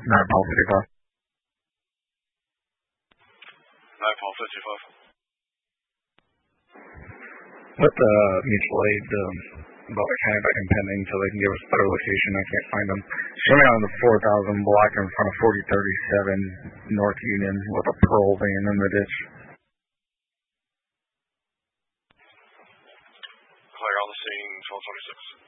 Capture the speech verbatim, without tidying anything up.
nine Paul fifty-five. nine Paul fifty-five. Let the mutual aid um, about the Canada impending until they can give us a better location. I can't find them. Show me on the four thousand block in front of forty thirty-seven North Union with a Pearl van in the ditch. Clear on the scene, twelve twenty-six.